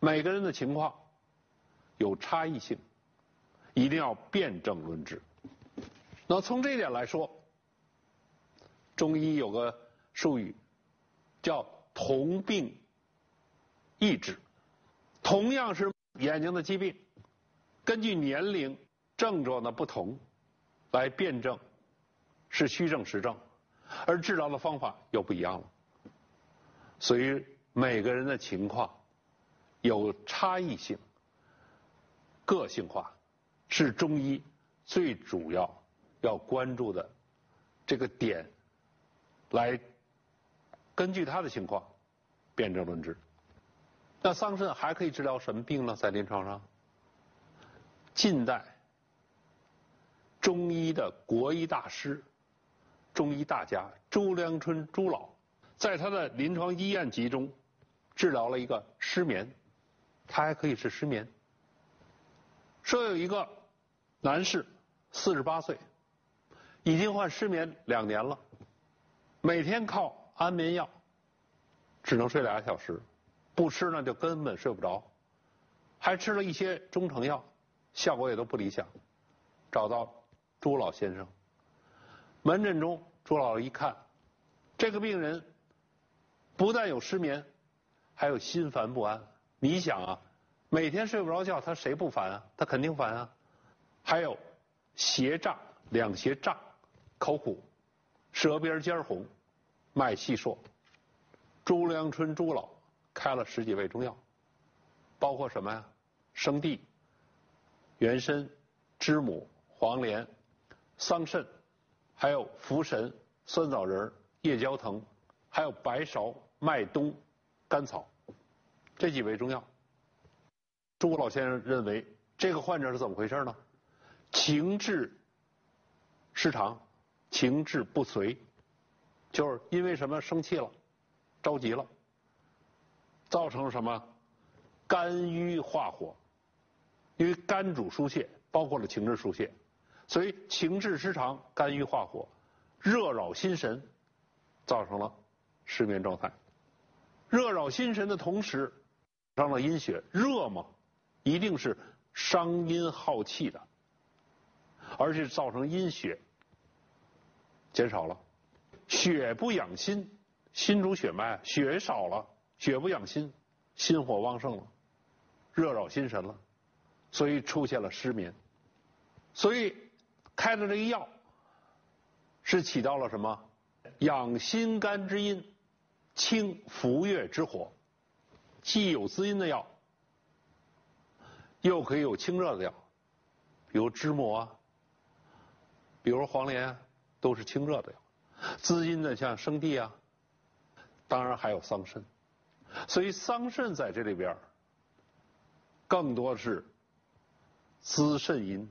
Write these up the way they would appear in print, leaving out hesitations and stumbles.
每个人的情况有差异性，一定要辩证论治。那从这一点来说，中医有个术语叫同病异治。同样是眼睛的疾病，根据年龄、症状的不同来辩证是虚症实症，而治疗的方法又不一样了。所以每个人的情况有差异性，个性化是中医最主要关注的这个点，来根据他的情况辩证论治。那桑葚还可以治疗什么病呢？在临床上，近代中医的国医大师、中医大家朱良春朱老，在他的临床医案集中治疗了一个失眠，他还可以治失眠。说有一个男士48岁，已经患失眠2年了，每天靠安眠药，只能睡2小时，不吃呢就根本睡不着，还吃了一些中成药，效果也都不理想。找到朱老先生，门诊中朱老一看，这个病人不但有失眠，还有心烦不安。你想啊，每天睡不着觉，他谁不烦啊？他肯定烦啊。还有胁胀，两胁胀，口苦，舌边尖红，脉细数。朱良春朱老开了10几味中药，包括什么呀？生地、原参、知母、黄连、桑葚，还有茯神、酸枣仁、夜交藤，还有白芍、麦冬、甘草，这几味中药。朱老先生认为这个患者是怎么回事呢？情志失常，情志不遂，就是因为什么生气了，着急了，造成什么肝郁化火。因为肝主疏泄，包括了情志疏泄，所以情志失常，肝郁化火，热扰心神，造成了失眠状态。热扰心神的同时伤了阴血，热嘛一定是伤阴耗气的，而且造成阴血减少了。血不养心，心主血脉，血少了，血不养心，心火旺盛了，热扰心神了，所以出现了失眠。所以开的这个药是起到了什么？养心肝之阴，清浮越之火，既有滋阴的药，又可以有清热的药，比如知母啊，比如黄连啊，都是清热的药。滋阴的像生地啊，当然还有桑葚。所以桑葚在这里边更多是滋肾阴、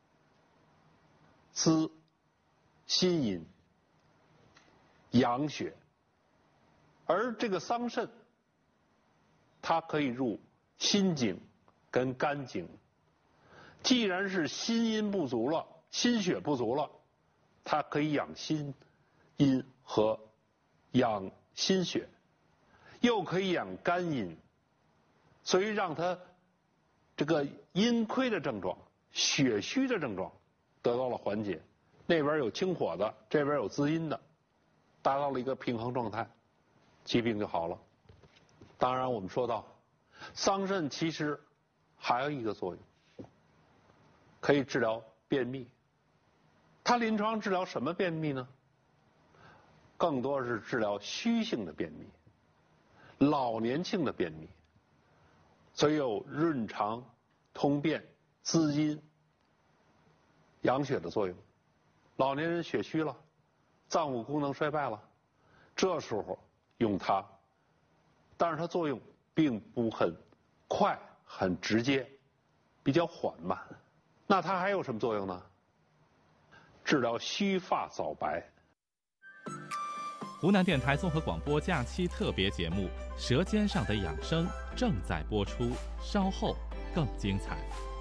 滋心阴、养血。而这个桑葚它可以入心经跟肝经，既然是心阴不足了，心血不足了，它可以养心阴和养心血，又可以养肝阴，所以让它这个阴亏的症状、血虚的症状得到了缓解。那边有清火的，这边有滋阴的，达到了一个平衡状态，疾病就好了。当然我们说到桑葚其实还有一个作用，可以治疗便秘。它临床治疗什么便秘呢？更多是治疗虚性的便秘、老年性的便秘，所以有润肠、通便、滋阴、养血的作用。老年人血虚了，脏腑功能衰败了，这时候用它，但是它作用并不很快、很直接，比较缓慢。那它还有什么作用呢？治疗须发早白。 湖南电台综合广播假期特别节目《舌尖上的养生》正在播出，稍后更精彩。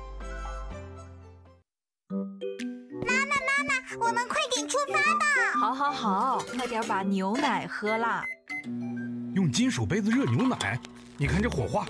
妈妈，我们快点出发吧！ 好，快点把牛奶喝啦。 用金属杯子热牛奶，你看这火花